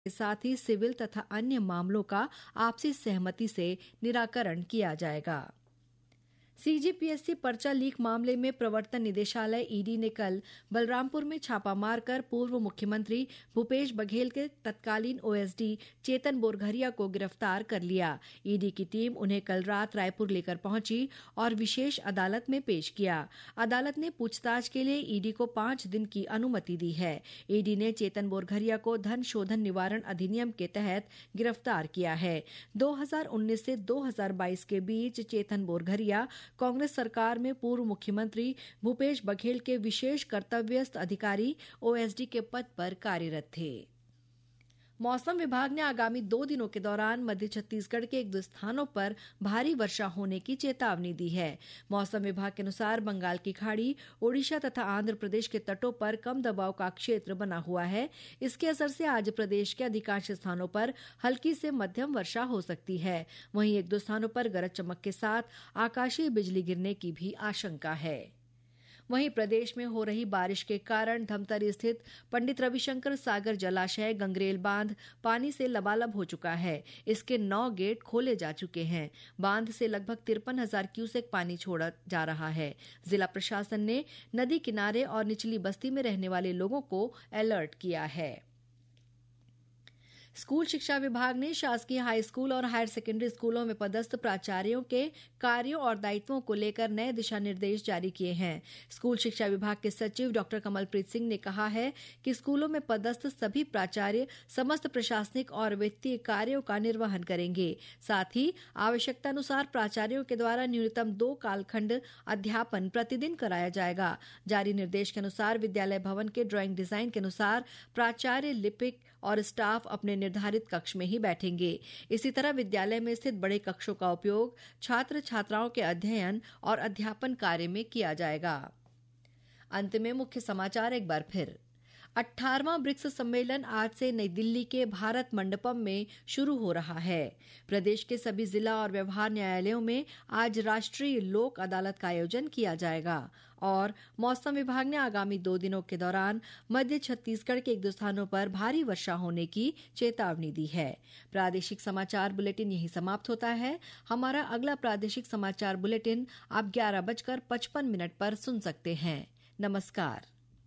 के साथ ही सिविल तथा अन्य मामलों का आपसी सहमति से निराकरण किया जाएगा। सीजीपीएससी पर्चा लीक मामले में प्रवर्तन निदेशालय ईडी ने कल बलरामपुर में छापा मारकर पूर्व मुख्यमंत्री भूपेश बघेल के तत्कालीन ओएसडी चेतन बोरघरिया को गिरफ्तार कर लिया। ईडी की टीम उन्हें कल रात रायपुर लेकर पहुंची और विशेष अदालत में पेश किया। अदालत ने पूछताछ के लिए ईडी को 5 दिन की अनुमति दी है। ईडी ने चेतन बोरघरिया को धन शोधन निवारण अधिनियम के तहत गिरफ्तार किया है। 2019 से 2022 के बीच चेतन बोरघरिया कांग्रेस सरकार में पूर्व मुख्यमंत्री भूपेश बघेल के विशेष कर्तव्यस्थ अधिकारी ओएसडी के पद पर कार्यरत थे। मौसम विभाग ने आगामी 2 दिनों के दौरान मध्य छत्तीसगढ़ के 1-2 स्थानों पर भारी वर्षा होने की चेतावनी दी है। मौसम विभाग के अनुसार बंगाल की खाड़ी, ओडिशा तथा आंध्र प्रदेश के तटों पर कम दबाव का क्षेत्र बना हुआ है। इसके असर से आज प्रदेश के अधिकांश स्थानों पर हल्की से मध्यम वर्षा हो सकती है। वहीं 1-2 स्थानों पर गरज चमक के साथ आकाशीय बिजली गिरने की भी आशंका है। वहीं प्रदेश में हो रही बारिश के कारण धमतरी स्थित पंडित रविशंकर सागर जलाशय गंगरेल बांध पानी से लबालब हो चुका है। इसके 9 गेट खोले जा चुके हैं। बांध से लगभग 53,000 क्यूसेक पानी छोड़ा जा रहा है। जिला प्रशासन ने नदी किनारे और निचली बस्ती में रहने वाले लोगों को अलर्ट किया है। स्कूल शिक्षा विभाग ने शासकीय हाई स्कूल और हायर सेकेंडरी स्कूलों में पदस्थ प्राचार्यों के कार्यों और दायित्वों को लेकर नए दिशा निर्देश जारी किए हैं। स्कूल शिक्षा विभाग के सचिव डॉक्टर कमलप्रीत सिंह ने कहा है कि स्कूलों में पदस्थ सभी प्राचार्य समस्त प्रशासनिक और वित्तीय कार्यों का निर्वहन करेंगे। साथ ही आवश्यकतानुसार प्राचार्यों के द्वारा न्यूनतम 2 कालखंड अध्यापन प्रतिदिन कराया जाएगा। जारी निर्देश के अनुसार विद्यालय भवन के ड्राइंग डिजाइन के अनुसार प्राचार्य, लिपिक और स्टाफ अपने निर्धारित कक्ष में ही बैठेंगे। इसी तरह विद्यालय में स्थित बड़े कक्षों का उपयोग छात्र छात्राओं के अध्ययन और अध्यापन कार्य में किया जाएगा। अंत में मुख्य समाचार एक बार फिर। 18वां ब्रिक्स सम्मेलन आज से नई दिल्ली के भारत मंडपम में शुरू हो रहा है। प्रदेश के सभी जिला और व्यवहार न्यायालयों में आज राष्ट्रीय लोक अदालत का आयोजन किया जाएगा। और मौसम विभाग ने आगामी 2 दिनों के दौरान मध्य छत्तीसगढ़ के 1-2 स्थानों पर भारी वर्षा होने की चेतावनी दी है। प्रादेशिक समाचार बुलेटिन यही समाप्त होता है। हमारा अगला प्रादेशिक समाचार बुलेटिन आप 11:55 पर सुन सकते हैं। नमस्कार।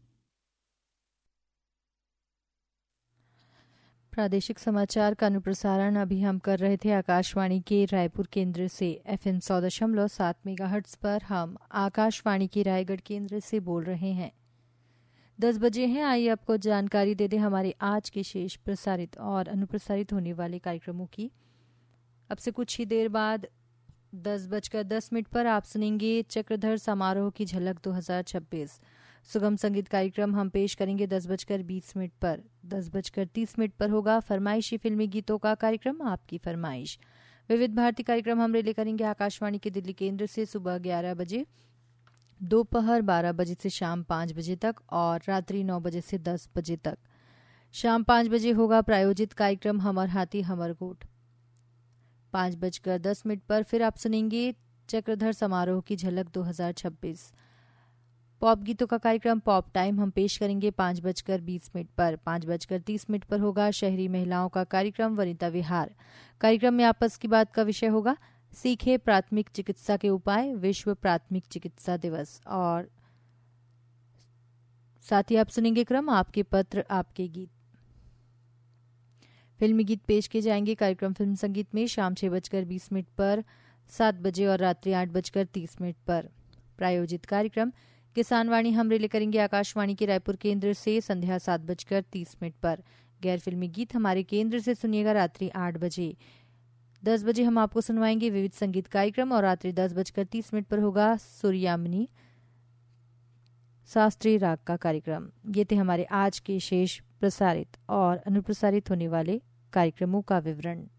प्रादेशिक समाचार का अनुप्रसारण अभी हम कर रहे थे आकाशवाणी के रायपुर केंद्र से। FM 100.7 मेगाहर्ट्ज पर हम आकाशवाणी के रायगढ़ केंद्र से बोल रहे हैं। 10 बजे हैं। आइए आपको जानकारी दे दें हमारे आज के शेष प्रसारित और अनुप्रसारित होने वाले कार्यक्रमों की। अब से कुछ ही देर बाद 10:10 पर आप सुनेंगे चक्रधर समारोह की झलक 2026। सुगम संगीत कार्यक्रम हम पेश करेंगे 10:20 पर। 10:30 पर होगा फरमाइशी फिल्मी गीतों का कार्यक्रम आपकी फरमाइश। विविध भारती कार्यक्रम हम रिले करेंगे आकाशवाणी के दिल्ली केंद्र से सुबह 11 बजे, दोपहर 12 बजे से शाम 5 बजे तक और रात्रि 9 बजे से 10 बजे तक। शाम 5 बजे होगा प्रायोजित कार्यक्रम हमर हाथी हमर गोठ। 5:10 पर फिर आप सुनेंगे चक्रधर समारोह की झलक 2026। पॉप गीतों का कार्यक्रम पॉप टाइम हम पेश करेंगे 5:20 पर। 5:30 पर होगा शहरी महिलाओं का कार्यक्रम वनिता विहार। कार्यक्रम में आपस की बात का विषय होगा सीखे प्राथमिक चिकित्सा के उपाय, विश्व प्राथमिक चिकित्सा दिवस। और साथ ही आप सुनेंगे क्रम आपके पत्र आपके गीत। फिल्मी गीत पेश किए जाएंगे कार्यक्रम फिल्म संगीत में शाम 6:20 पर, 7 बजे और रात्रि 8:30 पर। प्रायोजित कार्यक्रम किसान वाणी हम रिले करेंगे आकाशवाणी के रायपुर केंद्र से संध्या 7:30 पर। गैर फिल्मी गीत हमारे केंद्र से सुनिएगा रात्रि 8 बजे। 10 बजे हम आपको सुनवाएंगे विविध संगीत कार्यक्रम और रात्रि 10:30 पर होगा सूर्यामनी शास्त्रीय राग का कार्यक्रम। ये थे हमारे आज के शेष प्रसारित और अनुप्रसारित होने वाले कार्यक्रमों का विवरण।